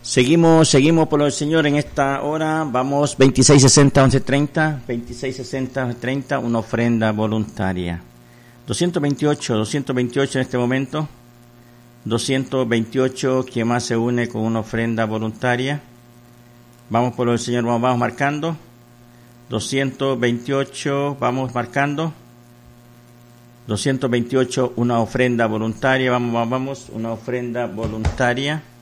Seguimos por el Señor en esta hora. Vamos 2660 1130, 2660 1130, una ofrenda voluntaria. 228 en este momento. 228, ¿quién más se une con una ofrenda voluntaria? Vamos por el Señor, vamos marcando. 228, vamos marcando. 228, una ofrenda voluntaria. Vamos, una ofrenda voluntaria.